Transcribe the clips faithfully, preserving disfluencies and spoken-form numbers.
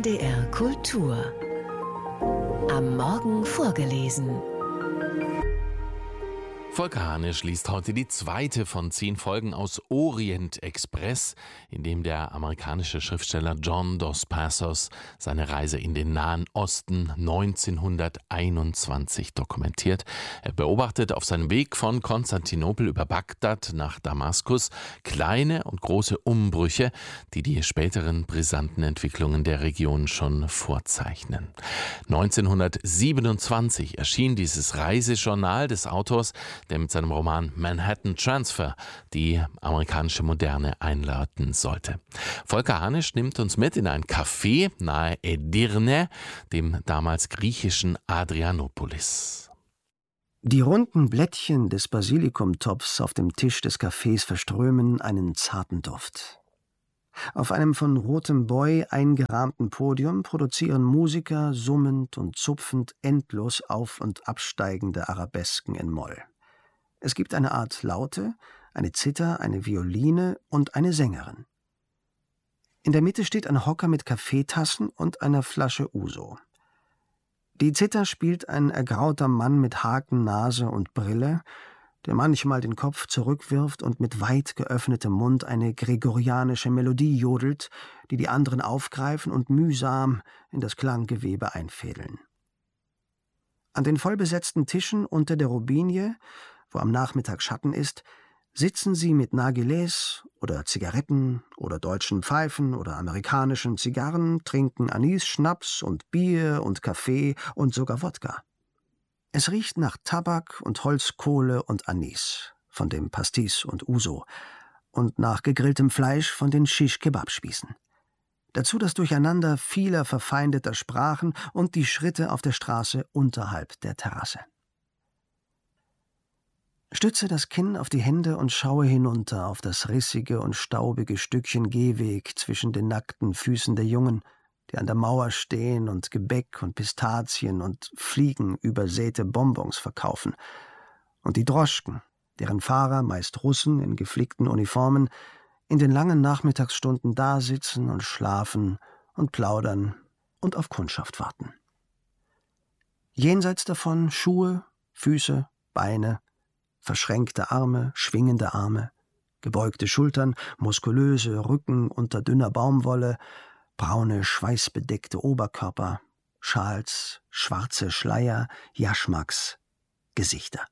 N D R Kultur. Am Morgen vorgelesen. Volker Hanisch liest heute die zweite von zehn Folgen aus Orient Express, in dem der amerikanische Schriftsteller John Dos Passos seine Reise in den Nahen Osten neunzehnhunderteinundzwanzig dokumentiert. Er beobachtet auf seinem Weg von Konstantinopel über Bagdad nach Damaskus kleine und große Umbrüche, die die späteren brisanten Entwicklungen der Region schon vorzeichnen. neunzehnhundertsiebenundzwanzig erschien dieses Reisejournal des Autors, der mit seinem Roman Manhattan Transfer die amerikanische Moderne einläuten sollte. Volker Hanisch nimmt uns mit in ein Café nahe Edirne, dem damals griechischen Adrianopolis. Die runden Blättchen des Basilikumtopfs auf dem Tisch des Cafés verströmen einen zarten Duft. Auf einem von rotem Boy eingerahmten Podium produzieren Musiker summend und zupfend endlos auf- und absteigende Arabesken in Moll. Es gibt eine Art Laute, eine Zither, eine Violine und eine Sängerin. In der Mitte steht ein Hocker mit Kaffeetassen und einer Flasche Uso. Die Zither spielt ein ergrauter Mann mit Hakennase und Brille, der manchmal den Kopf zurückwirft und mit weit geöffnetem Mund eine gregorianische Melodie jodelt, die die anderen aufgreifen und mühsam in das Klanggewebe einfädeln. An den vollbesetzten Tischen unter der Robinie, wo am Nachmittag Schatten ist, sitzen sie mit Nargilés oder Zigaretten oder deutschen Pfeifen oder amerikanischen Zigarren, trinken Anis, Schnaps und Bier und Kaffee und sogar Wodka. Es riecht nach Tabak und Holzkohle und Anis, von dem Pastis und Uso, und nach gegrilltem Fleisch von den Shish-Kebab-Spießen. Dazu das Durcheinander vieler verfeindeter Sprachen und die Schritte auf der Straße unterhalb der Terrasse. Stütze das Kinn auf die Hände und schaue hinunter auf das rissige und staubige Stückchen Gehweg zwischen den nackten Füßen der Jungen, die an der Mauer stehen und Gebäck und Pistazien und fliegenübersäte Bonbons verkaufen, und die Droschken, deren Fahrer, meist Russen in geflickten Uniformen, in den langen Nachmittagsstunden dasitzen und schlafen und plaudern und auf Kundschaft warten. Jenseits davon Schuhe, Füße, Beine, verschränkte Arme, schwingende Arme, gebeugte Schultern, muskulöse Rücken unter dünner Baumwolle, braune, schweißbedeckte Oberkörper, Schals, schwarze Schleier, Jaschmaks, Gesichter.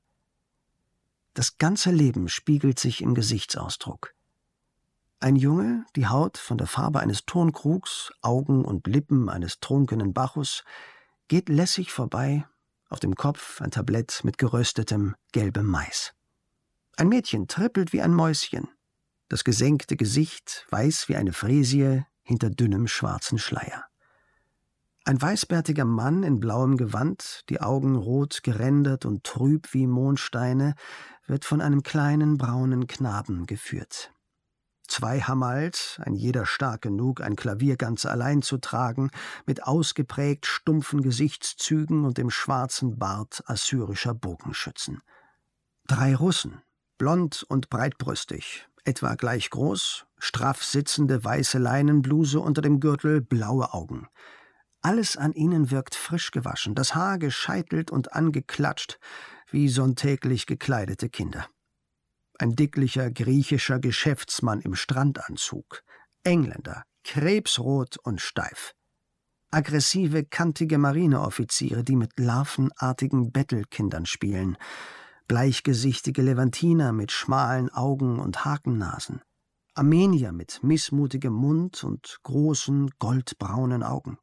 Das ganze Leben spiegelt sich im Gesichtsausdruck. Ein Junge, die Haut von der Farbe eines Tonkrugs, Augen und Lippen eines trunkenen Bacchus, geht lässig vorbei, auf dem Kopf ein Tablett mit geröstetem, gelbem Mais. Ein Mädchen trippelt wie ein Mäuschen, das gesenkte Gesicht weiß wie eine Fräsie hinter dünnem schwarzen Schleier. Ein weißbärtiger Mann in blauem Gewand, die Augen rot gerändert und trüb wie Mondsteine, wird von einem kleinen braunen Knaben geführt. Zwei Hamals, ein jeder stark genug, ein Klavier ganz allein zu tragen, mit ausgeprägt stumpfen Gesichtszügen und dem schwarzen Bart assyrischer Bogenschützen. Drei Russen, blond und breitbrüstig, etwa gleich groß, straff sitzende weiße Leinenbluse unter dem Gürtel, blaue Augen. Alles an ihnen wirkt frisch gewaschen, das Haar gescheitelt und angeklatscht, wie sonntäglich gekleidete Kinder. Ein dicklicher griechischer Geschäftsmann im Strandanzug. Engländer, krebsrot und steif. Aggressive, kantige Marineoffiziere, die mit larvenartigen Bettelkindern spielen. Bleichgesichtige Levantiner mit schmalen Augen und Hakennasen. Armenier mit missmutigem Mund und großen, goldbraunen Augen.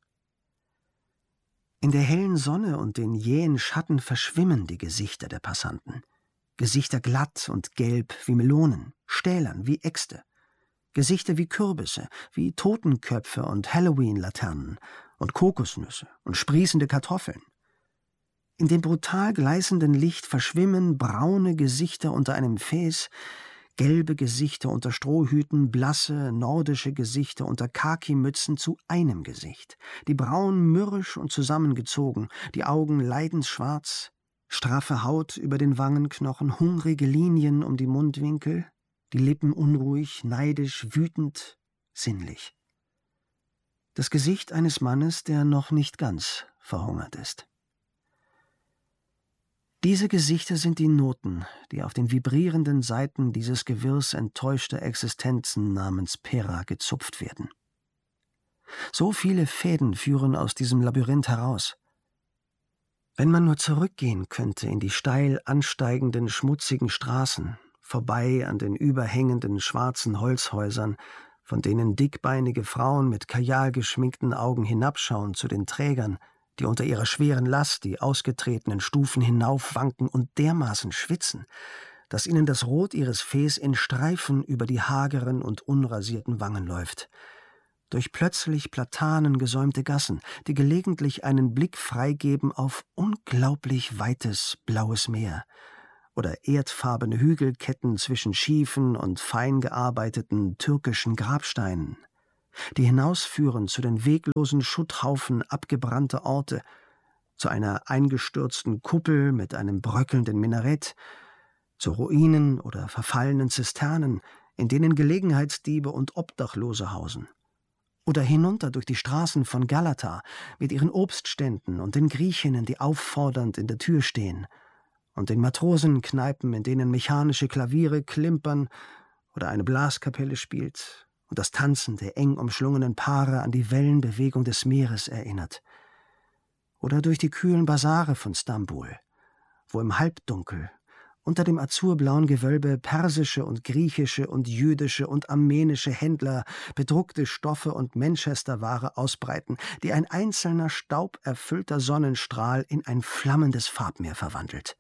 In der hellen Sonne und den jähen Schatten verschwimmen die Gesichter der Passanten. Gesichter glatt und gelb wie Melonen, stählern wie Äxte. Gesichter wie Kürbisse, wie Totenköpfe und Halloween-Laternen und Kokosnüsse und sprießende Kartoffeln. In dem brutal gleißenden Licht verschwimmen braune Gesichter unter einem Fes, gelbe Gesichter unter Strohhüten, blasse, nordische Gesichter unter Khaki-Mützen zu einem Gesicht. Die Brauen mürrisch und zusammengezogen, die Augen leidensschwarz, straffe Haut über den Wangenknochen, hungrige Linien um die Mundwinkel, die Lippen unruhig, neidisch, wütend, sinnlich. Das Gesicht eines Mannes, der noch nicht ganz verhungert ist. Diese Gesichter sind die Noten, die auf den vibrierenden Saiten dieses Gewirrs enttäuschter Existenzen namens Pera gezupft werden. So viele Fäden führen aus diesem Labyrinth heraus. Wenn man nur zurückgehen könnte in die steil ansteigenden, schmutzigen Straßen, vorbei an den überhängenden schwarzen Holzhäusern, von denen dickbeinige Frauen mit kajal geschminkten Augen hinabschauen zu den Trägern, die unter ihrer schweren Last die ausgetretenen Stufen hinaufwanken und dermaßen schwitzen, dass ihnen das Rot ihres Fes in Streifen über die hageren und unrasierten Wangen läuft. Durch plötzlich platanengesäumte Gassen, die gelegentlich einen Blick freigeben auf unglaublich weites blaues Meer, oder erdfarbene Hügelketten zwischen schiefen und fein gearbeiteten türkischen Grabsteinen, die hinausführen zu den weglosen Schutthaufen abgebrannter Orte, zu einer eingestürzten Kuppel mit einem bröckelnden Minarett, zu Ruinen oder verfallenen Zisternen, in denen Gelegenheitsdiebe und Obdachlose hausen, oder hinunter durch die Straßen von Galata mit ihren Obstständen und den Griechinnen, die auffordernd in der Tür stehen, und den Matrosenkneipen, in denen mechanische Klaviere klimpern oder eine Blaskapelle spielt und das Tanzen der eng umschlungenen Paare an die Wellenbewegung des Meeres erinnert. Oder durch die kühlen Basare von Stambul, wo im Halbdunkel unter dem azurblauen Gewölbe persische und griechische und jüdische und armenische Händler bedruckte Stoffe und Manchesterware ausbreiten, die ein einzelner stauberfüllter Sonnenstrahl in ein flammendes Farbmeer verwandelt.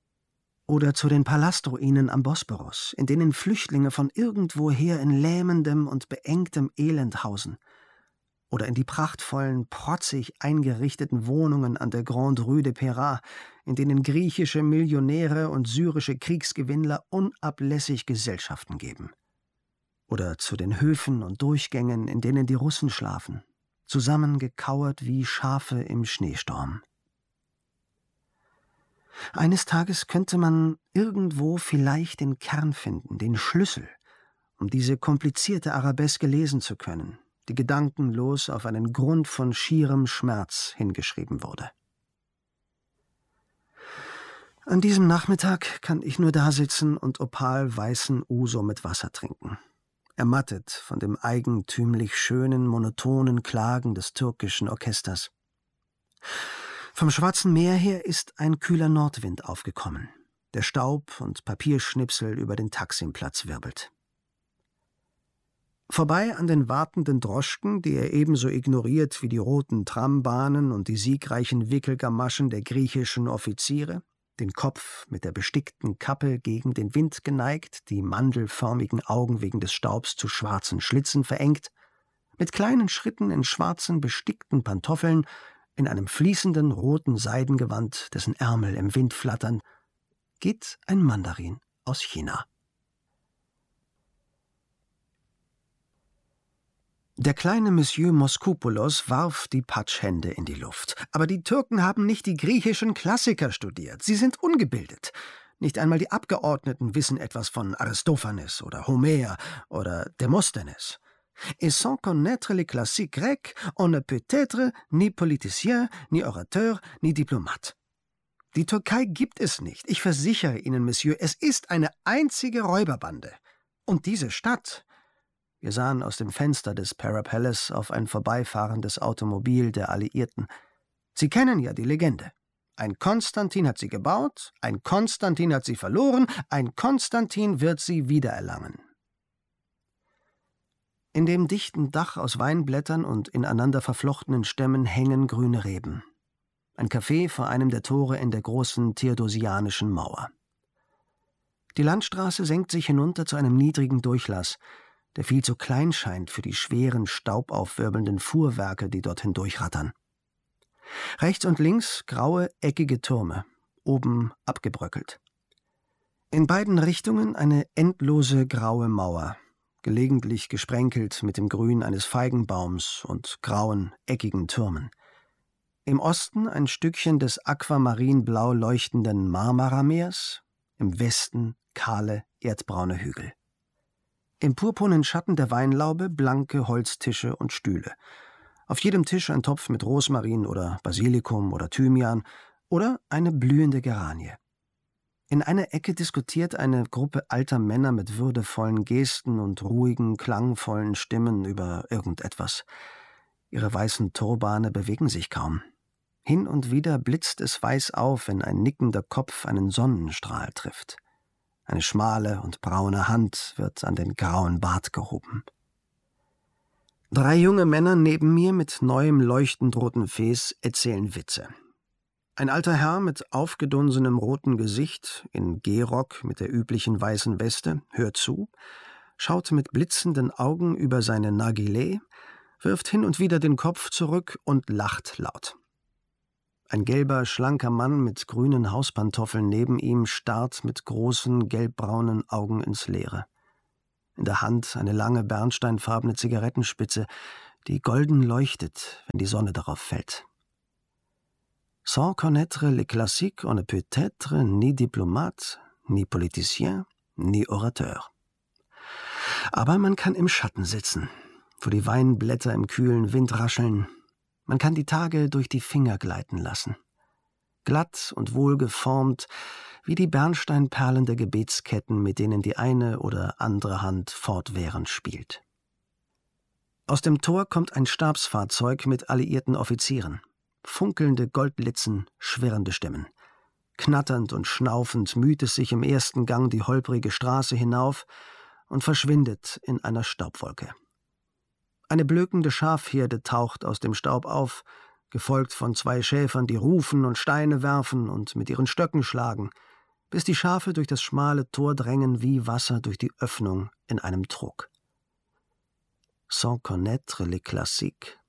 Oder zu den Palastruinen am Bosporus, in denen Flüchtlinge von irgendwoher in lähmendem und beengtem Elend hausen. Oder in die prachtvollen, protzig eingerichteten Wohnungen an der Grande Rue de Pera, in denen griechische Millionäre und syrische Kriegsgewinnler unablässig Gesellschaften geben. Oder zu den Höfen und Durchgängen, in denen die Russen schlafen, zusammengekauert wie Schafe im Schneesturm. Eines Tages könnte man irgendwo vielleicht den Kern finden, den Schlüssel, um diese komplizierte Arabeske lesen zu können, die gedankenlos auf einen Grund von schierem Schmerz hingeschrieben wurde. An diesem Nachmittag kann ich nur dasitzen und opalweißen Uso mit Wasser trinken, ermattet von dem eigentümlich schönen, monotonen Klagen des türkischen Orchesters. Vom Schwarzen Meer her ist ein kühler Nordwind aufgekommen, der Staub und Papierschnipsel über den Taksimplatz wirbelt. Vorbei an den wartenden Droschken, die er ebenso ignoriert wie die roten Trambahnen und die siegreichen Wickelgamaschen der griechischen Offiziere, den Kopf mit der bestickten Kappe gegen den Wind geneigt, die mandelförmigen Augen wegen des Staubs zu schwarzen Schlitzen verengt, mit kleinen Schritten in schwarzen, bestickten Pantoffeln, in einem fließenden roten Seidengewand, dessen Ärmel im Wind flattern, geht ein Mandarin aus China. Der kleine Monsieur Moskopoulos warf die Patschhände in die Luft. Aber die Türken haben nicht die griechischen Klassiker studiert. Sie sind ungebildet. Nicht einmal die Abgeordneten wissen etwas von Aristophanes oder Homer oder Demosthenes. Et sans connaître les classiques grecs, on ne peut être ni politicien, ni orateur, ni diplomate. Die Türkei gibt es nicht. Ich versichere Ihnen, Monsieur, es ist eine einzige Räuberbande. Und diese Stadt... Wir sahen aus dem Fenster des Pera Palace auf ein vorbeifahrendes Automobil der Alliierten. Sie kennen ja die Legende. Ein Konstantin hat sie gebaut, ein Konstantin hat sie verloren, ein Konstantin wird sie wiedererlangen. In dem dichten Dach aus Weinblättern und ineinander verflochtenen Stämmen hängen grüne Reben. Ein Café vor einem der Tore in der großen theodosianischen Mauer. Die Landstraße senkt sich hinunter zu einem niedrigen Durchlass, der viel zu klein scheint für die schweren, staubaufwirbelnden Fuhrwerke, die dort hindurchrattern. Rechts und links graue, eckige Türme, oben abgebröckelt. In beiden Richtungen eine endlose graue Mauer, gelegentlich gesprenkelt mit dem Grün eines Feigenbaums und grauen, eckigen Türmen. Im Osten ein Stückchen des aquamarinblau leuchtenden Marmarameers, im Westen kahle, erdbraune Hügel. Im purpurnen Schatten der Weinlaube blanke Holztische und Stühle. Auf jedem Tisch ein Topf mit Rosmarin oder Basilikum oder Thymian oder eine blühende Geranie. In einer Ecke diskutiert eine Gruppe alter Männer mit würdevollen Gesten und ruhigen, klangvollen Stimmen über irgendetwas. Ihre weißen Turbane bewegen sich kaum. Hin und wieder blitzt es weiß auf, wenn ein nickender Kopf einen Sonnenstrahl trifft. Eine schmale und braune Hand wird an den grauen Bart gehoben. Drei junge Männer neben mir mit neuem leuchtend rotem Fes erzählen Witze. Ein alter Herr mit aufgedunsenem roten Gesicht, in Gehrock mit der üblichen weißen Weste, hört zu, schaut mit blitzenden Augen über seine Nargileh, wirft hin und wieder den Kopf zurück und lacht laut. Ein gelber, schlanker Mann mit grünen Hauspantoffeln neben ihm starrt mit großen, gelbbraunen Augen ins Leere. In der Hand eine lange, bernsteinfarbene Zigarettenspitze, die golden leuchtet, wenn die Sonne darauf fällt. Sans connaître les classiques, on ne peut être ni diplomate, ni politicien, ni orateur. Aber man kann im Schatten sitzen, wo die Weinblätter im kühlen Wind rascheln. Man kann die Tage durch die Finger gleiten lassen. Glatt und wohlgeformt, wie die Bernsteinperlen der Gebetsketten, mit denen die eine oder andere Hand fortwährend spielt. Aus dem Tor kommt ein Stabsfahrzeug mit alliierten Offizieren. Funkelnde Goldlitzen, schwirrende Stimmen. Knatternd und schnaufend müht es sich im ersten Gang die holprige Straße hinauf und verschwindet in einer Staubwolke. Eine blökende Schafherde taucht aus dem Staub auf, gefolgt von zwei Schäfern, die rufen und Steine werfen und mit ihren Stöcken schlagen, bis die Schafe durch das schmale Tor drängen wie Wasser durch die Öffnung in einem Trog. Sans connaître les classiques.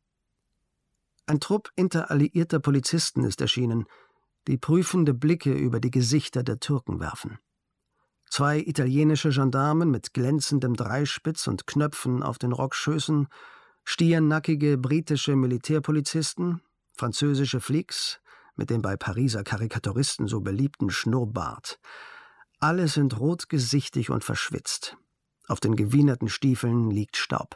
Ein Trupp interalliierter Polizisten ist erschienen, die prüfende Blicke über die Gesichter der Türken werfen. Zwei italienische Gendarmen mit glänzendem Dreispitz und Knöpfen auf den Rockschößen, stiernackige britische Militärpolizisten, französische Flics mit dem bei Pariser Karikaturisten so beliebten Schnurrbart. Alle sind rotgesichtig und verschwitzt. Auf den gewienerten Stiefeln liegt Staub.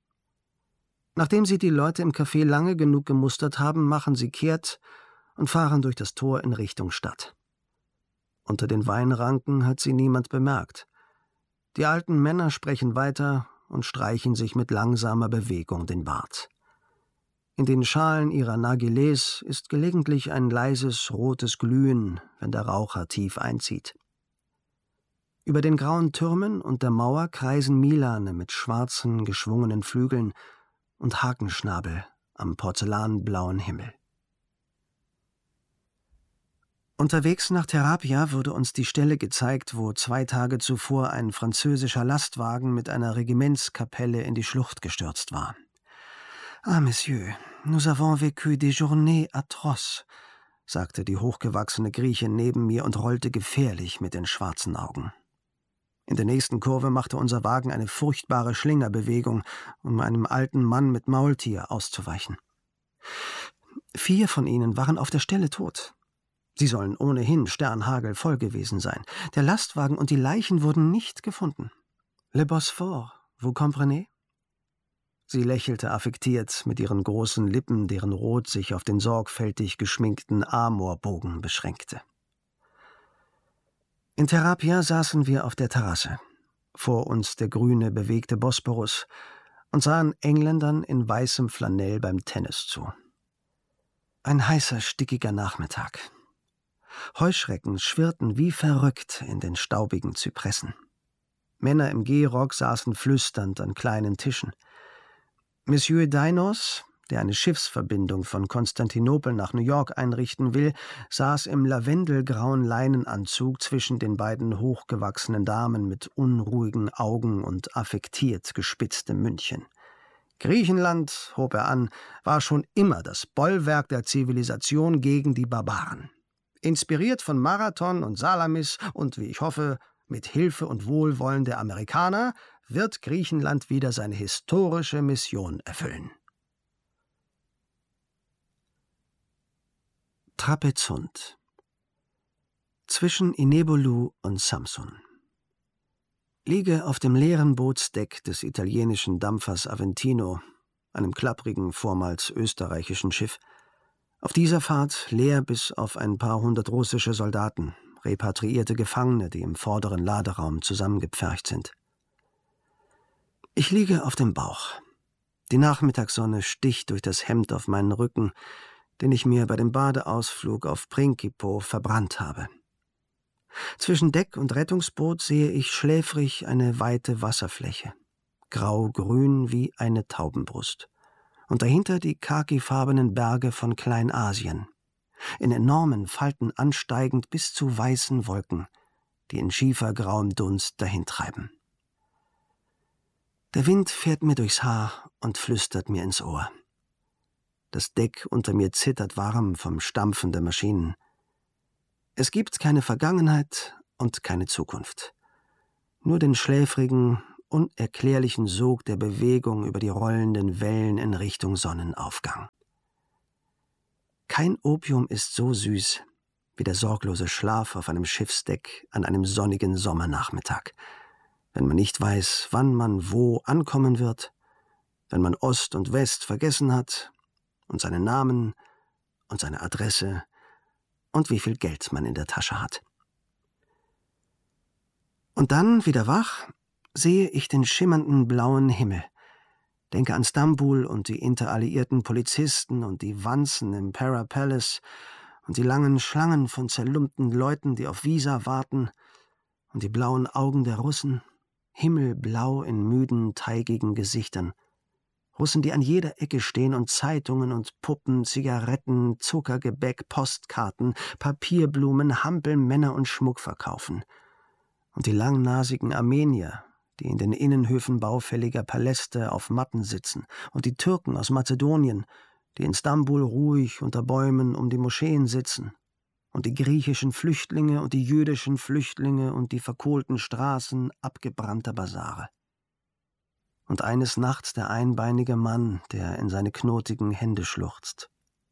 Nachdem sie die Leute im Café lange genug gemustert haben, machen sie kehrt und fahren durch das Tor in Richtung Stadt. Unter den Weinranken hat sie niemand bemerkt. Die alten Männer sprechen weiter und streichen sich mit langsamer Bewegung den Bart. In den Schalen ihrer Nargilés ist gelegentlich ein leises rotes Glühen, wenn der Raucher tief einzieht. Über den grauen Türmen und der Mauer kreisen Milane mit schwarzen, geschwungenen Flügeln und Hakenschnabel am porzellanblauen Himmel. Unterwegs nach Terapia wurde uns die Stelle gezeigt, wo zwei Tage zuvor ein französischer Lastwagen mit einer Regimentskapelle in die Schlucht gestürzt war. »Ah, Monsieur, nous avons vécu des journées atroces«, sagte die hochgewachsene Griechin neben mir und rollte gefährlich mit den schwarzen Augen. In der nächsten Kurve machte unser Wagen eine furchtbare Schlingerbewegung, um einem alten Mann mit Maultier auszuweichen. Vier von ihnen waren auf der Stelle tot. Sie sollen ohnehin sternhagelvoll gewesen sein. Der Lastwagen und die Leichen wurden nicht gefunden. Le Bosphore, vous comprenez? Sie lächelte affektiert mit ihren großen Lippen, deren Rot sich auf den sorgfältig geschminkten Amorbogen beschränkte. In Terapia saßen wir auf der Terrasse, vor uns der grüne, bewegte Bosporus, und sahen Engländern in weißem Flanell beim Tennis zu. Ein heißer, stickiger Nachmittag. Heuschrecken schwirrten wie verrückt in den staubigen Zypressen. Männer im Gehrock saßen flüsternd an kleinen Tischen. Monsieur Dainos, der eine Schiffsverbindung von Konstantinopel nach New York einrichten will, saß im lavendelgrauen Leinenanzug zwischen den beiden hochgewachsenen Damen mit unruhigen Augen und affektiert gespitztem Mündchen. Griechenland, hob er an, war schon immer das Bollwerk der Zivilisation gegen die Barbaren. Inspiriert von Marathon und Salamis und, wie ich hoffe, mit Hilfe und Wohlwollen der Amerikaner, wird Griechenland wieder seine historische Mission erfüllen. Trapezunt. Zwischen Inebolu und Samsun. Liege auf dem leeren Bootsdeck des italienischen Dampfers Aventino, einem klapprigen, vormals österreichischen Schiff. Auf dieser Fahrt, leer bis auf ein paar hundert russische Soldaten, repatriierte Gefangene, die im vorderen Laderaum zusammengepfercht sind. Ich liege auf dem Bauch. Die Nachmittagssonne sticht durch das Hemd auf meinen Rücken, den ich mir bei dem Badeausflug auf Prinkipo verbrannt habe. Zwischen Deck und Rettungsboot sehe ich schläfrig eine weite Wasserfläche, grau-grün wie eine Taubenbrust, und dahinter die khakifarbenen Berge von Kleinasien, in enormen Falten ansteigend bis zu weißen Wolken, die in schiefergrauem Dunst dahintreiben. Der Wind fährt mir durchs Haar und flüstert mir ins Ohr. Das Deck unter mir zittert warm vom Stampfen der Maschinen. Es gibt keine Vergangenheit und keine Zukunft. Nur den schläfrigen, unerklärlichen Sog der Bewegung über die rollenden Wellen in Richtung Sonnenaufgang. Kein Opium ist so süß wie der sorglose Schlaf auf einem Schiffsdeck an einem sonnigen Sommernachmittag, wenn man nicht weiß, wann man wo ankommen wird, wenn man Ost und West vergessen hat und seinen Namen und seine Adresse und wie viel Geld man in der Tasche hat. Und dann, wieder wach, sehe ich den schimmernden blauen Himmel, denke an Stambul und die interalliierten Polizisten und die Wanzen im Para Palace und die langen Schlangen von zerlumpten Leuten, die auf Visa warten, und die blauen Augen der Russen, himmelblau in müden, teigigen Gesichtern. Russen, die an jeder Ecke stehen und Zeitungen und Puppen, Zigaretten, Zuckergebäck, Postkarten, Papierblumen, Hampelmänner und Schmuck verkaufen. Und die langnasigen Armenier, die in den Innenhöfen baufälliger Paläste auf Matten sitzen, und die Türken aus Mazedonien, die in Stambul ruhig unter Bäumen um die Moscheen sitzen, und die griechischen Flüchtlinge und die jüdischen Flüchtlinge und die verkohlten Straßen abgebrannter Basare. Und eines Nachts der einbeinige Mann, der in seine knotigen Hände schluchzt.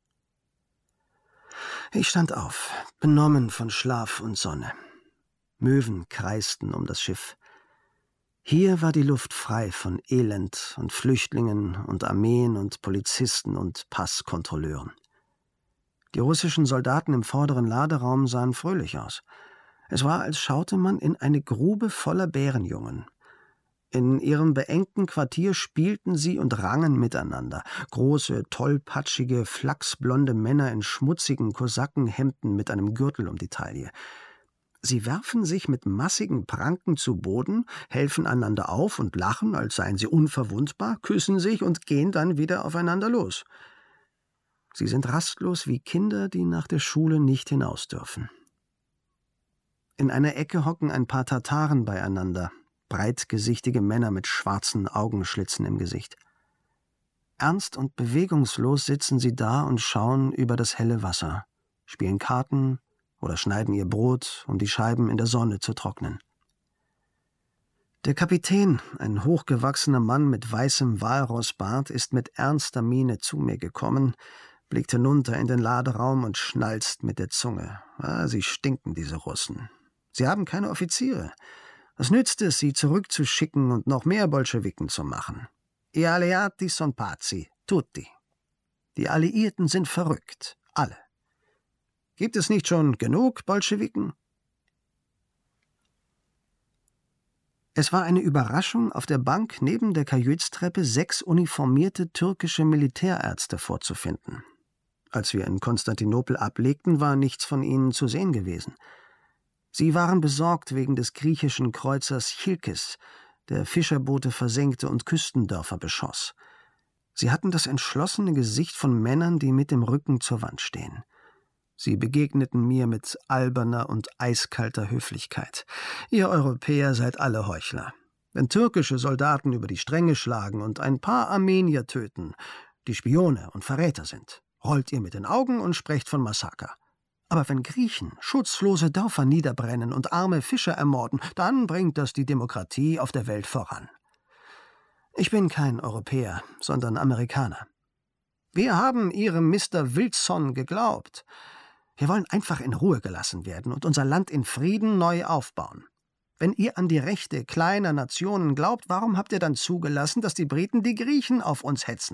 Ich stand auf, benommen von Schlaf und Sonne. Möwen kreisten um das Schiff. Hier war die Luft frei von Elend und Flüchtlingen und Armeen und Polizisten und Passkontrolleuren. Die russischen Soldaten im vorderen Laderaum sahen fröhlich aus. Es war, als schaute man in eine Grube voller Bärenjungen. In ihrem beengten Quartier spielten sie und rangen miteinander. Große, tollpatschige, flachsblonde Männer in schmutzigen Kosakenhemden mit einem Gürtel um die Taille. Sie werfen sich mit massigen Pranken zu Boden, helfen einander auf und lachen, als seien sie unverwundbar, küssen sich und gehen dann wieder aufeinander los. Sie sind rastlos wie Kinder, die nach der Schule nicht hinaus dürfen. In einer Ecke hocken ein paar Tataren beieinander, breitgesichtige Männer mit schwarzen Augenschlitzen im Gesicht. Ernst und bewegungslos sitzen sie da und schauen über das helle Wasser, spielen Karten oder schneiden ihr Brot, um die Scheiben in der Sonne zu trocknen. Der Kapitän, ein hochgewachsener Mann mit weißem Walrossbart, ist mit ernster Miene zu mir gekommen, blickt hinunter in den Laderaum und schnalzt mit der Zunge. Ah, sie stinken, diese Russen. Sie haben keine Offiziere. Was nützt es, sie zurückzuschicken und noch mehr Bolschewiken zu machen? I alleati son pazzi, tutti. Die Alliierten sind verrückt, alle. Gibt es nicht schon genug Bolschewiken? Es war eine Überraschung, auf der Bank neben der Kajütstreppe sechs uniformierte türkische Militärärzte vorzufinden. Als wir in Konstantinopel ablegten, war nichts von ihnen zu sehen gewesen. Sie waren besorgt wegen des griechischen Kreuzers Chilkis, der Fischerboote versenkte und Küstendörfer beschoss. Sie hatten das entschlossene Gesicht von Männern, die mit dem Rücken zur Wand stehen. Sie begegneten mir mit alberner und eiskalter Höflichkeit. Ihr Europäer seid alle Heuchler. Wenn türkische Soldaten über die Stränge schlagen und ein paar Armenier töten, die Spione und Verräter sind, rollt ihr mit den Augen und sprecht von Massaker. Aber wenn Griechen schutzlose Dörfer niederbrennen und arme Fischer ermorden, dann bringt das die Demokratie auf der Welt voran. Ich bin kein Europäer, sondern Amerikaner. Wir haben Ihrem Mister Wilson geglaubt. Wir wollen einfach in Ruhe gelassen werden und unser Land in Frieden neu aufbauen. Wenn ihr an die Rechte kleiner Nationen glaubt, warum habt ihr dann zugelassen, dass die Briten die Griechen auf uns hetzen?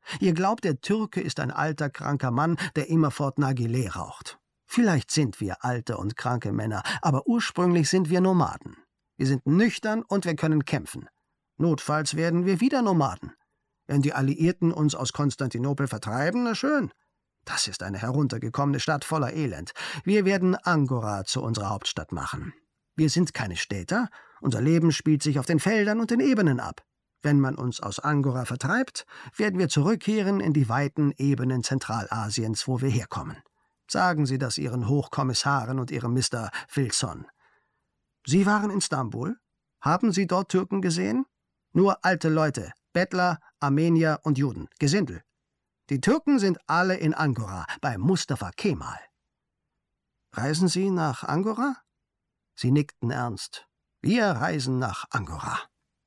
Ihr glaubt, der Türke ist ein alter, kranker Mann, der immerfort Nargileh raucht. Vielleicht sind wir alte und kranke Männer, aber ursprünglich sind wir Nomaden. Wir sind nüchtern und wir können kämpfen. Notfalls werden wir wieder Nomaden. Wenn die Alliierten uns aus Konstantinopel vertreiben, na schön. Das ist eine heruntergekommene Stadt voller Elend. Wir werden Angora zu unserer Hauptstadt machen. Wir sind keine Städter. Unser Leben spielt sich auf den Feldern und den Ebenen ab. Wenn man uns aus Angora vertreibt, werden wir zurückkehren in die weiten Ebenen Zentralasiens, wo wir herkommen. Sagen Sie das Ihren Hochkommissaren und Ihrem Mister Wilson. Sie waren in Stambul? Haben Sie dort Türken gesehen? Nur alte Leute, Bettler, Armenier und Juden, Gesindel. Die Türken sind alle in Angora, bei Mustafa Kemal. Reisen Sie nach Angora? Sie nickten ernst. Wir reisen nach Angora.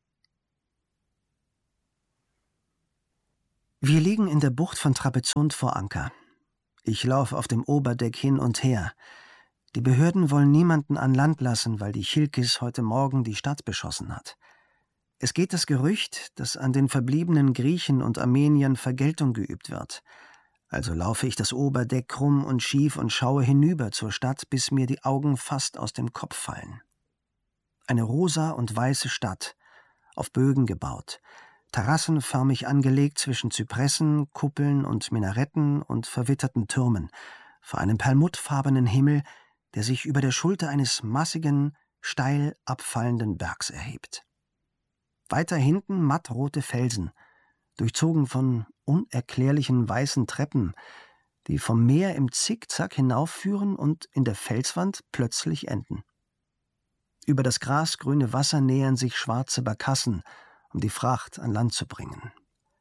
Wir liegen in der Bucht von Trapezunt vor Anker. Ich laufe auf dem Oberdeck hin und her. Die Behörden wollen niemanden an Land lassen, weil die Chilkis heute Morgen die Stadt beschossen hat. Es geht das Gerücht, dass an den verbliebenen Griechen und Armeniern Vergeltung geübt wird. Also laufe ich das Oberdeck krumm und schief und schaue hinüber zur Stadt, bis mir die Augen fast aus dem Kopf fallen. Eine rosa und weiße Stadt, auf Bögen gebaut, terrassenförmig angelegt zwischen Zypressen, Kuppeln und Minaretten und verwitterten Türmen, vor einem perlmuttfarbenen Himmel, der sich über der Schulter eines massigen, steil abfallenden Bergs erhebt. Weiter hinten mattrote Felsen, durchzogen von unerklärlichen weißen Treppen, die vom Meer im Zickzack hinaufführen und in der Felswand plötzlich enden. Über das grasgrüne Wasser nähern sich schwarze Barkassen, um die Fracht an Land zu bringen.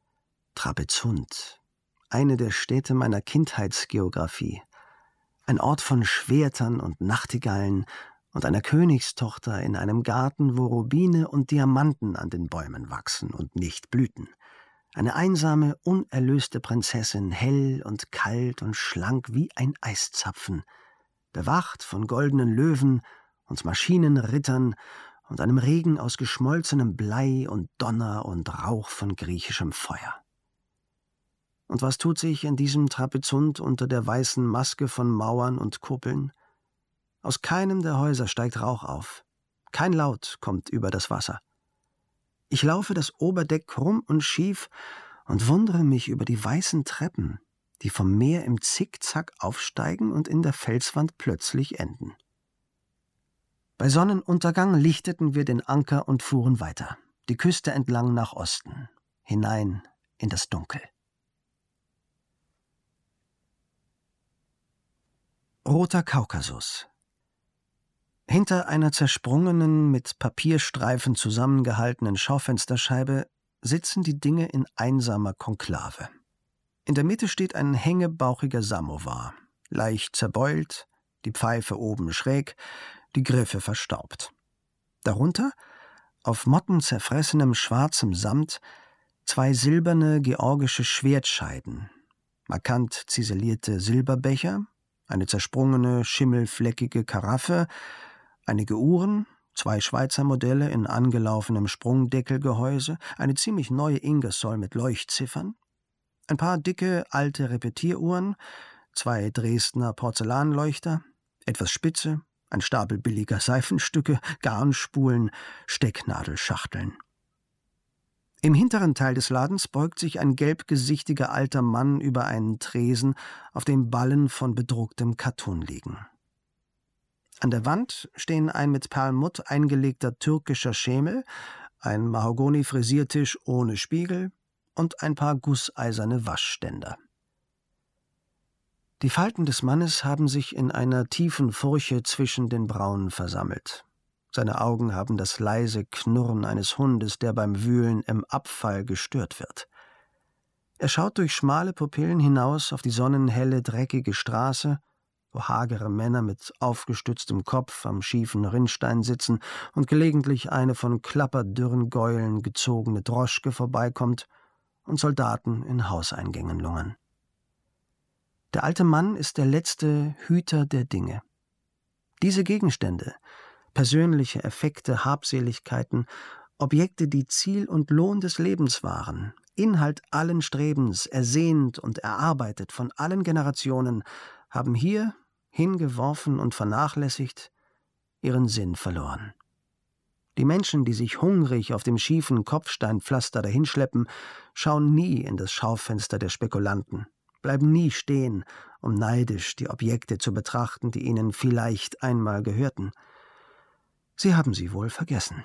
Trapezunt, eine der Städte meiner Kindheitsgeografie. Ein Ort von Schwertern und Nachtigallen und einer Königstochter in einem Garten, wo Rubine und Diamanten an den Bäumen wachsen und nicht blüten. Eine einsame, unerlöste Prinzessin, hell und kalt und schlank wie ein Eiszapfen, bewacht von goldenen Löwen und Maschinenrittern und einem Regen aus geschmolzenem Blei und Donner und Rauch von griechischem Feuer. Und was tut sich in diesem Trapezunt unter der weißen Maske von Mauern und Kuppeln? Aus keinem der Häuser steigt Rauch auf. Kein Laut kommt über das Wasser. Ich laufe das Oberdeck krumm und schief und wundere mich über die weißen Treppen, die vom Meer im Zickzack aufsteigen und in der Felswand plötzlich enden. Bei Sonnenuntergang lichteten wir den Anker und fuhren weiter, die Küste entlang nach Osten, hinein in das Dunkel. Roter Kaukasus. Hinter einer zersprungenen, mit Papierstreifen zusammengehaltenen Schaufensterscheibe sitzen die Dinge in einsamer Konklave. In der Mitte steht ein hängebauchiger Samowar, leicht zerbeult, die Pfeife oben schräg, die Griffe verstaubt. Darunter, auf mottenzerfressenem schwarzem Samt, zwei silberne georgische Schwertscheiden, markant ziselierte Silberbecher, eine zersprungene, schimmelfleckige Karaffe, einige Uhren, zwei Schweizer Modelle in angelaufenem Sprungdeckelgehäuse, eine ziemlich neue Ingersoll mit Leuchtziffern, ein paar dicke, alte Repetieruhren, zwei Dresdner Porzellanleuchter, etwas Spitze, ein Stapel billiger Seifenstücke, Garnspulen, Stecknadelschachteln. Im hinteren Teil des Ladens beugt sich ein gelbgesichtiger alter Mann über einen Tresen, auf dem Ballen von bedrucktem Kattun liegen. An der Wand stehen ein mit Perlmutt eingelegter türkischer Schemel, ein Mahagoni-Frisiertisch ohne Spiegel und ein paar gusseiserne Waschständer. Die Falten des Mannes haben sich in einer tiefen Furche zwischen den Brauen versammelt. Seine Augen haben das leise Knurren eines Hundes, der beim Wühlen im Abfall gestört wird. Er schaut durch schmale Pupillen hinaus auf die sonnenhelle, dreckige Straße, wo hagere Männer mit aufgestütztem Kopf am schiefen Rinnstein sitzen und gelegentlich eine von klapperdürren Gäulen gezogene Droschke vorbeikommt und Soldaten in Hauseingängen lungern. Der alte Mann ist der letzte Hüter der Dinge. Diese Gegenstände, persönliche Effekte, Habseligkeiten, Objekte, die Ziel und Lohn des Lebens waren, Inhalt allen Strebens, ersehnt und erarbeitet von allen Generationen, haben hier, hingeworfen und vernachlässigt, ihren Sinn verloren. Die Menschen, die sich hungrig auf dem schiefen Kopfsteinpflaster dahinschleppen, schauen nie in das Schaufenster der Spekulanten, bleiben nie stehen, um neidisch die Objekte zu betrachten, die ihnen vielleicht einmal gehörten. Sie haben sie wohl vergessen.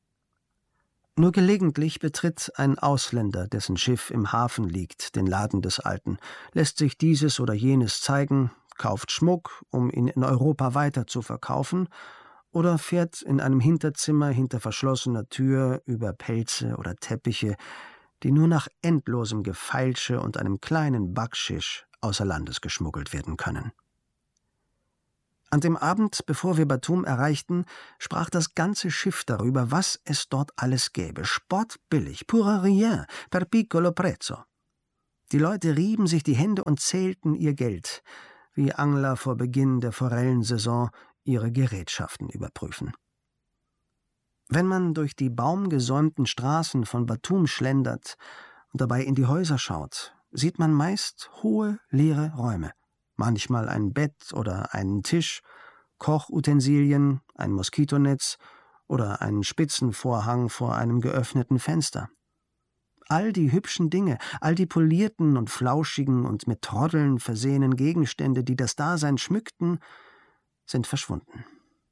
Nur gelegentlich betritt ein Ausländer, dessen Schiff im Hafen liegt, den Laden des Alten, lässt sich dieses oder jenes zeigen, kauft Schmuck, um ihn in Europa weiter zu verkaufen, oder fährt in einem Hinterzimmer hinter verschlossener Tür über Pelze oder Teppiche, die nur nach endlosem Gefeilsche und einem kleinen Backschisch außer Landes geschmuggelt werden können. An dem Abend, bevor wir Batum erreichten, sprach das ganze Schiff darüber, was es dort alles gäbe. Spottbillig, pour rien, per piccolo prezzo. Die Leute rieben sich die Hände und zählten ihr Geld, wie Angler vor Beginn der Forellensaison ihre Gerätschaften überprüfen. Wenn man durch die baumgesäumten Straßen von Batum schlendert und dabei in die Häuser schaut, sieht man meist hohe, leere Räume. Manchmal ein Bett oder einen Tisch, Kochutensilien, ein Moskitonetz oder einen Spitzenvorhang vor einem geöffneten Fenster. All die hübschen Dinge, all die polierten und flauschigen und mit Troddeln versehenen Gegenstände, die das Dasein schmückten, sind verschwunden.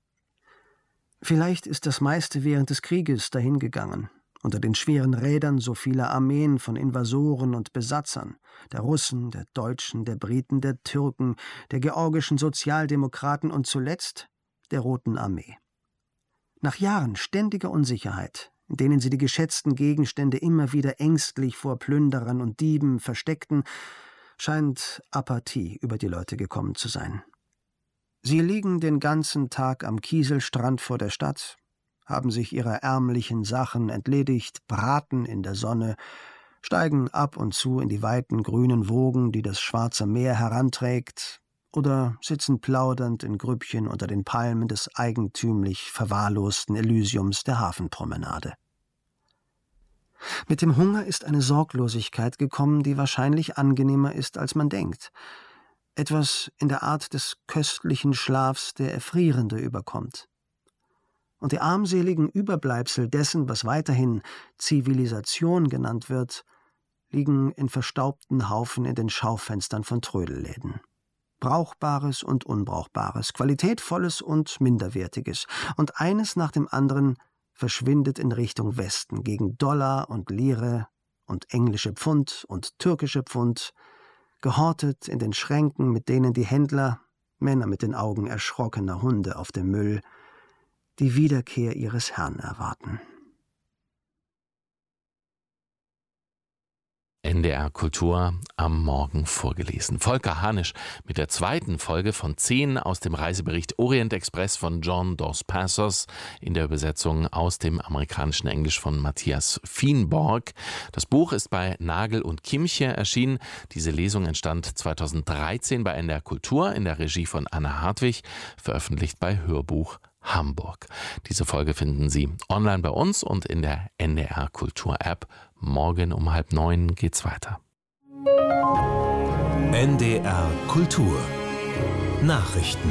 Vielleicht ist das meiste während des Krieges dahingegangen, unter den schweren Rädern so vieler Armeen von Invasoren und Besatzern, der Russen, der Deutschen, der Briten, der Türken, der georgischen Sozialdemokraten und zuletzt der Roten Armee. Nach Jahren ständiger Unsicherheit, in denen sie die geschätzten Gegenstände immer wieder ängstlich vor Plünderern und Dieben versteckten, scheint Apathie über die Leute gekommen zu sein. Sie liegen den ganzen Tag am Kieselstrand vor der Stadt, haben sich ihrer ärmlichen Sachen entledigt, braten in der Sonne, steigen ab und zu in die weiten grünen Wogen, die das Schwarze Meer heranträgt, oder sitzen plaudernd in Grüppchen unter den Palmen des eigentümlich verwahrlosten Elysiums der Hafenpromenade. Mit dem Hunger ist eine Sorglosigkeit gekommen, die wahrscheinlich angenehmer ist, als man denkt. Etwas in der Art des köstlichen Schlafs, der Erfrierende überkommt. Und die armseligen Überbleibsel dessen, was weiterhin Zivilisation genannt wird, liegen in verstaubten Haufen in den Schaufenstern von Trödelläden. Brauchbares und Unbrauchbares, Qualitätvolles und Minderwertiges. Und eines nach dem anderen verschwindet in Richtung Westen, gegen Dollar und Lire und englische Pfund und türkische Pfund, gehortet in den Schränken, mit denen die Händler, Männer mit den Augen erschrockener Hunde auf dem Müll, die Wiederkehr ihres Herrn erwarten. N D R Kultur am Morgen vorgelesen. Volker Hanisch mit der zweiten Folge von zehn aus dem Reisebericht Orient Express von John Dos Passos in der Übersetzung aus dem amerikanischen Englisch von Matthias Fienborg. Das Buch ist bei Nagel und Kimche erschienen. Diese Lesung entstand zweitausenddreizehn bei N D R Kultur in der Regie von Anna Hartwig, veröffentlicht bei Hörbuch Hamburg. Diese Folge finden Sie online bei uns und in der N D R Kultur App. Morgen um halb neun geht's weiter. N D R Kultur Nachrichten.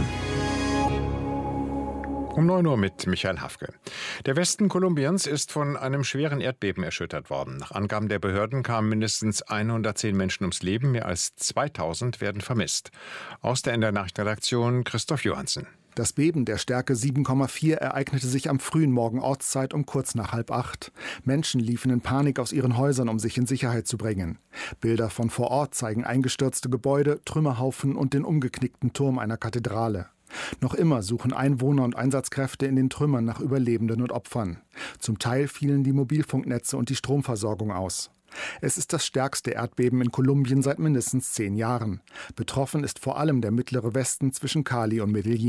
Um neun Uhr mit Michael Hafke. Der Westen Kolumbiens ist von einem schweren Erdbeben erschüttert worden. Nach Angaben der Behörden kamen mindestens hundertzehn Menschen ums Leben, mehr als zweitausend werden vermisst. Aus der N D R-Nachrichtenredaktion Christoph Johansen. Das Beben der Stärke sieben Komma vier ereignete sich am frühen Morgen Ortszeit um kurz nach halb acht. Menschen liefen in Panik aus ihren Häusern, um sich in Sicherheit zu bringen. Bilder von vor Ort zeigen eingestürzte Gebäude, Trümmerhaufen und den umgeknickten Turm einer Kathedrale. Noch immer suchen Einwohner und Einsatzkräfte in den Trümmern nach Überlebenden und Opfern. Zum Teil fielen die Mobilfunknetze und die Stromversorgung aus. Es ist das stärkste Erdbeben in Kolumbien seit mindestens zehn Jahren. Betroffen ist vor allem der mittlere Westen zwischen Cali und Medellín.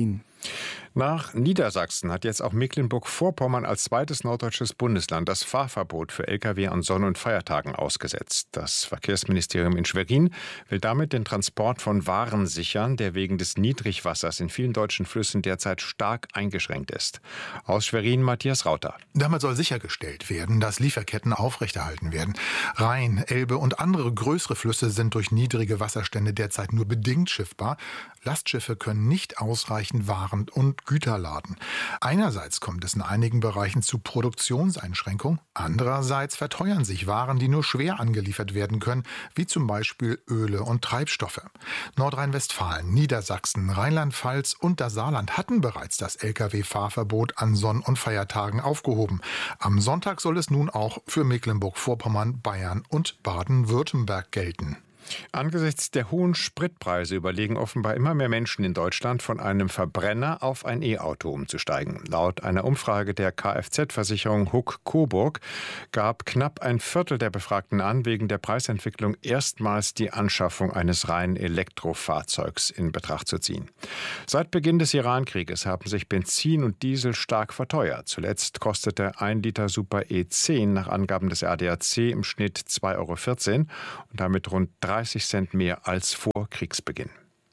Nach Niedersachsen hat jetzt auch Mecklenburg-Vorpommern als zweites norddeutsches Bundesland das Fahrverbot für L K W an Sonn- und Feiertagen ausgesetzt. Das Verkehrsministerium in Schwerin will damit den Transport von Waren sichern, der wegen des Niedrigwassers in vielen deutschen Flüssen derzeit stark eingeschränkt ist. Aus Schwerin Matthias Rauter. Damit soll sichergestellt werden, dass Lieferketten aufrechterhalten werden. Rhein, Elbe und andere größere Flüsse sind durch niedrige Wasserstände derzeit nur bedingt schiffbar. Lastschiffe können nicht ausreichend Waren und Güter laden. Einerseits kommt es in einigen Bereichen zu Produktionseinschränkungen, andererseits verteuern sich Waren, die nur schwer angeliefert werden können, wie zum Beispiel Öle und Treibstoffe. Nordrhein-Westfalen, Niedersachsen, Rheinland-Pfalz und das Saarland hatten bereits das L K W-Fahrverbot an Sonn- und Feiertagen aufgehoben. Am Sonntag soll es nun auch für Mecklenburg-Vorpommern, Bayern und Baden-Württemberg gelten. Angesichts der hohen Spritpreise überlegen offenbar immer mehr Menschen in Deutschland, von einem Verbrenner auf ein E-Auto umzusteigen. Laut einer Umfrage der Kfz-Versicherung Huck-Coburg gab knapp ein Viertel der Befragten an, wegen der Preisentwicklung erstmals die Anschaffung eines reinen Elektrofahrzeugs in Betracht zu ziehen. Seit Beginn des Iran-Krieges haben sich Benzin und Diesel stark verteuert. Zuletzt kostete ein Liter Super E zehn nach Angaben des A D A C im Schnitt zwei Euro vierzehn und damit rund dreißig Cent mehr als vor Kriegsbeginn.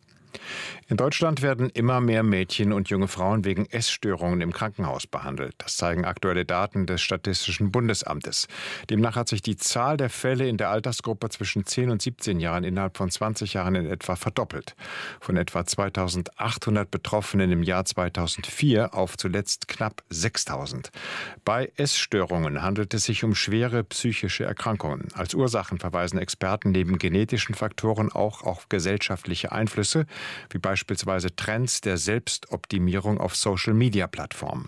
In Deutschland werden immer mehr Mädchen und junge Frauen wegen Essstörungen im Krankenhaus behandelt. Das zeigen aktuelle Daten des Statistischen Bundesamtes. Demnach hat sich die Zahl der Fälle in der Altersgruppe zwischen zehn und siebzehn Jahren innerhalb von zwanzig Jahren in etwa verdoppelt. Von etwa zweitausendachthundert Betroffenen im Jahr zweitausendvier auf zuletzt knapp sechstausend. Bei Essstörungen handelt es sich um schwere psychische Erkrankungen. Als Ursachen verweisen Experten neben genetischen Faktoren auch auf gesellschaftliche Einflüsse, wie beispielsweise Trends der Selbstoptimierung auf Social-Media-Plattformen.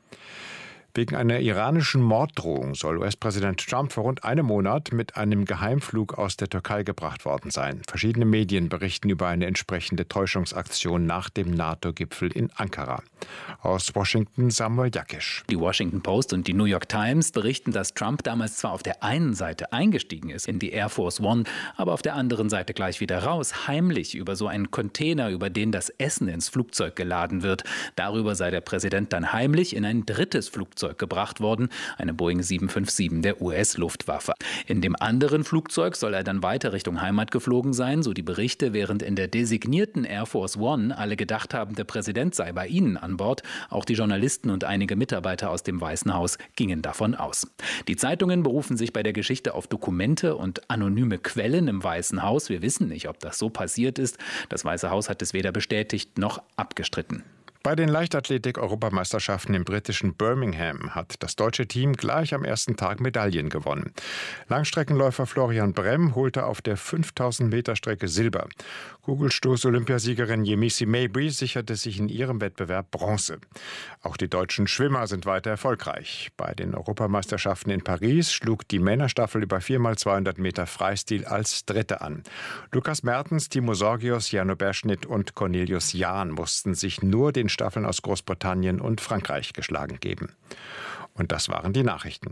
Wegen einer iranischen Morddrohung soll U S-Präsident Trump vor rund einem Monat mit einem Geheimflug aus der Türkei gebracht worden sein. Verschiedene Medien berichten über eine entsprechende Täuschungsaktion nach dem NATO-Gipfel in Ankara. Aus Washington Samuel Jakisch. Die Washington Post und die New York Times berichten, dass Trump damals zwar auf der einen Seite eingestiegen ist in die Air Force One, aber auf der anderen Seite gleich wieder raus, heimlich über so einen Container, über den das Essen ins Flugzeug geladen wird. Darüber sei der Präsident dann heimlich in ein drittes Flugzeug gebracht worden, eine Boeing sieben fünf sieben der U S-Luftwaffe. In dem anderen Flugzeug soll er dann weiter Richtung Heimat geflogen sein, so die Berichte, während in der designierten Air Force One alle gedacht haben, der Präsident sei bei ihnen an Bord. Auch die Journalisten und einige Mitarbeiter aus dem Weißen Haus gingen davon aus. Die Zeitungen berufen sich bei der Geschichte auf Dokumente und anonyme Quellen im Weißen Haus. Wir wissen nicht, ob das so passiert ist. Das Weiße Haus hat es weder bestätigt noch abgestritten. Bei den Leichtathletik-Europameisterschaften im britischen Birmingham hat das deutsche Team gleich am ersten Tag Medaillen gewonnen. Langstreckenläufer Florian Bremm holte auf der fünftausend Meter Strecke Silber. Kugelstoß-Olympiasiegerin Yemisi Mabry sicherte sich in ihrem Wettbewerb Bronze. Auch die deutschen Schwimmer sind weiter erfolgreich. Bei den Europameisterschaften in Paris schlug die Männerstaffel über vier mal zweihundert Meter Freistil als Dritte an. Lukas Mertens, Timo Sorgios, Jano Berschnitt und Cornelius Jahn mussten sich nur den Staffeln aus Großbritannien und Frankreich geschlagen geben. Und das waren die Nachrichten.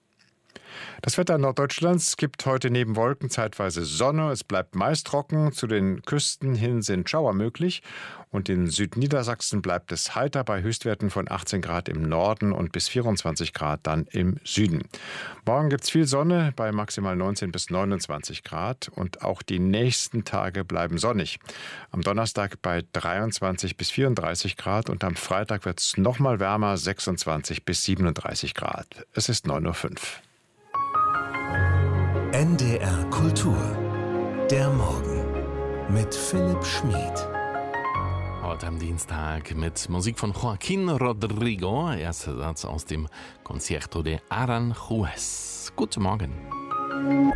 Das Wetter Norddeutschlands gibt heute neben Wolken zeitweise Sonne. Es bleibt meist trocken. Zu den Küsten hin sind Schauer möglich. Und in Südniedersachsen bleibt es heiter bei Höchstwerten von achtzehn Grad im Norden und bis vierundzwanzig Grad dann im Süden. Morgen gibt es viel Sonne bei maximal neunzehn bis neunundzwanzig Grad. Und auch die nächsten Tage bleiben sonnig. Am Donnerstag bei dreiundzwanzig bis vierunddreißig Grad und am Freitag wird es noch mal wärmer, sechsundzwanzig bis siebenunddreißig Grad. Es ist neun Uhr fünf. N D R Kultur. Der Morgen mit Philipp Schmid. Heute am Dienstag mit Musik von Joaquín Rodrigo. Erster Satz aus dem Concierto de Aranjuez. Guten Morgen.